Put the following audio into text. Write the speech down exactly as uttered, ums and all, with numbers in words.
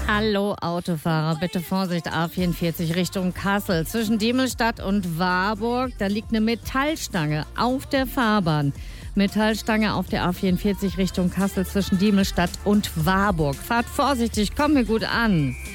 Hallo Autofahrer, bitte Vorsicht, A vierundvierzig Richtung Kassel. Zwischen Diemelstadt und Warburg, da liegt eine Metallstange auf der Fahrbahn. Metallstange auf der A vierundvierzig Richtung Kassel zwischen Diemelstadt und Warburg. Fahrt vorsichtig, komm mir gut an.